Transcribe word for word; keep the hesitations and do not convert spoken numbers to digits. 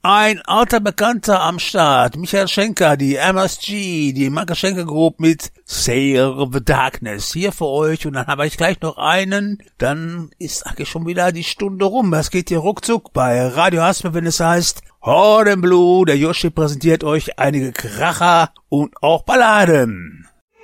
Ein alter Bekannter am Start, Michael Schenker, die M S G, die Michael Schenker Group mit Sail of the Darkness hier für euch. Und dann habe ich gleich noch einen, dann ist eigentlich schon wieder die Stunde rum. Das geht hier ruckzuck bei Radio Haspe, wenn es heißt Horde Blue. Der Yoshi präsentiert euch einige Kracher und auch Balladen.